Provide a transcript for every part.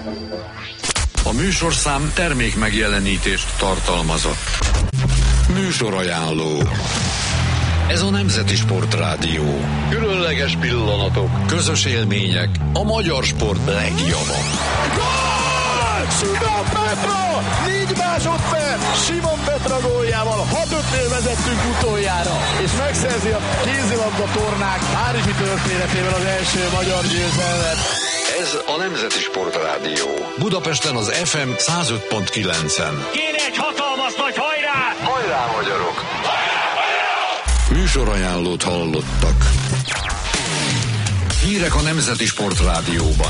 A műsorszám termék megjelenítést tartalmazott. Műsorajánló. Ez a Nemzeti Sportrádió. Különleges pillanatok, közös élmények, a magyar sport legjobb. Gól! Simon Petra! 4 másodperc! Simon Petra góljával 6-5-nél vezettünk utoljára, és megszerzi a kézilabda tornák párizsi történetével az első magyar győzelmet. Ez a Nemzeti Sportrádió. Budapesten az FM 105.9-en. Kéne egy hatalmas nagy hajrá! Hajrá, magyarok! Műsorajánlót hallottak. Hírek a Nemzeti Sportrádióban.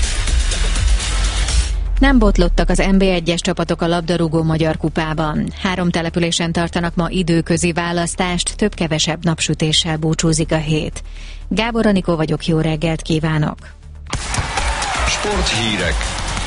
Nem botlottak az NB1-es csapatok a labdarúgó magyar kupában. 3 településen tartanak ma időközi választást, több-kevesebb napsütéssel búcsúzik a hét. Gábor Anikó vagyok, jó reggelt kívánok! Sporthírek.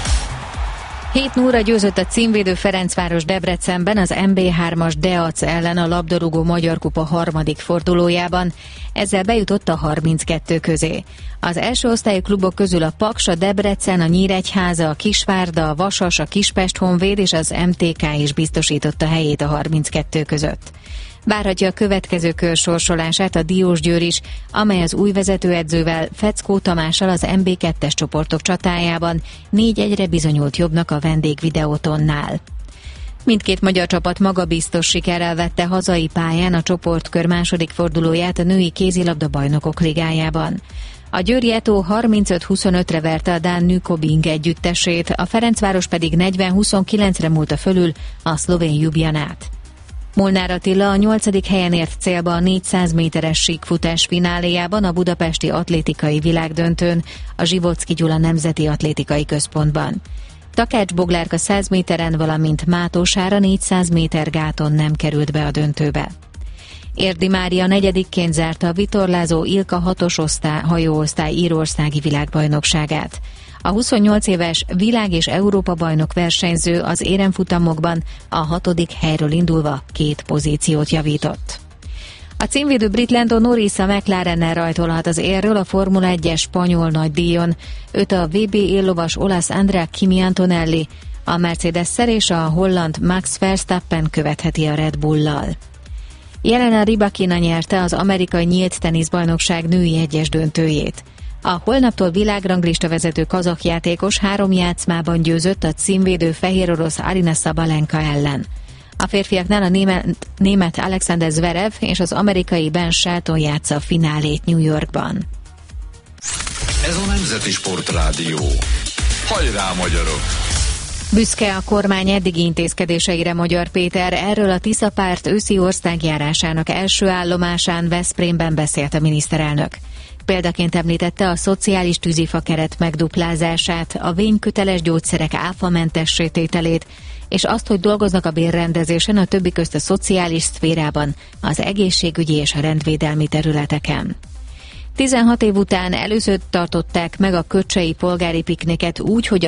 7-0-ra győzött a címvédő Ferencváros Debrecenben az MB3-as Deac ellen a labdarúgó magyar kupa harmadik fordulójában, ezzel bejutott a 32 közé. Az első osztályú klubok közül a Paks, a Debrecen, a Nyíregyháza, a Kisvárda, a Vasas, a Kispest Honvéd és az MTK is biztosította helyét a 32 között. Várhatja a következő kör sorsolását a Diósgyőr is, amely az új vezetőedzővel, Feckó Tamással az MB2-es csoportok csatájában 4-1-re bizonyult jobbnak a vendégvideótonnál. Mindkét magyar csapat magabiztos sikerrel vette hazai pályán a csoportkör második fordulóját a női kézilabda bajnokok ligájában. A győri Eto 35-25-re verte a dán Nykobing együttesét, a Ferencváros pedig 40-29-re múlta fölül a szlovén Ljubljanát. Molnár Attila a 8. helyen ért célba a 400 méteres síkfutás fináléjában a budapesti atlétikai világdöntőn, a Zsivocki Gyula Nemzeti Atlétikai Központban. Takács Boglárka 100 méteren, valamint Mátósára 400 méter gáton nem került be a döntőbe. Érdi Mária 4-ként zárta a vitorlázó Ilka 6-os hajóosztály írországi világbajnokságát. A 28 éves világ- és Európa-bajnok versenyző az éremfutamokban a 6. helyről indulva 2 pozíciót javított. A címvédő brit Lando Norris a McLarennel rajtolhat az érről a Formula 1-es spanyol nagydíjon. Őt a VB éllovas olasz Andrea Kimi Antonelli, a Mercedes-szel és a holland Max Verstappen követheti a Red Bull-lal. Jelena Rybakina nyerte az amerikai nyílt teniszbajnokság női 1-es döntőjét. A holnaptól világranglista vezető kazakh játékos 3 játszmában győzött a címvédő fehér orosz Aryna Sabalenka ellen. A férfiaknál a német Alexander Zverev és az amerikai Ben Shelton játsza a finálét New Yorkban. Ez a Nemzeti Sportrádió. Hajrá, magyarok! Büszke a kormány eddigi intézkedéseire Magyar Péter, erről a Tisza párt őszi országjárásának első állomásán Veszprémben beszélt a miniszterelnök. Példaként említette a szociális tűzifakeret megduplázását, a vényköteles gyógyszerek áfamentessé tételét, és azt, hogy dolgoznak a bérrendezésen, a többi közt a szociális szférában, az egészségügyi és a rendvédelmi területeken. 16 év után először tartották meg a köcsei polgári pikniket úgy, hogy a